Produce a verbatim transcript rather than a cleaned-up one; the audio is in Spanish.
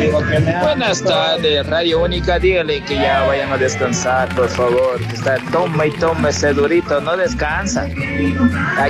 Buenas tardes, Radio Única, dígale que ya vayan a descansar, por favor. Está toma y toma ese durito, no descansa.